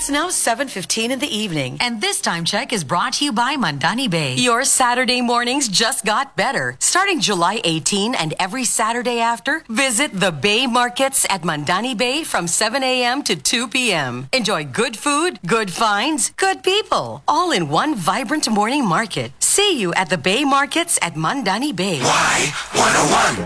It's now 7:15 in the evening. And this time check is brought to you by Mandani Bay. Your Saturday mornings just got better. Starting July 18 and every Saturday after, visit the Bay Markets at Mandani Bay from 7 a.m. to 2 p.m. Enjoy good food, good finds, good people, all in one vibrant morning market. See you at the Bay Markets at Mandani Bay. Y101.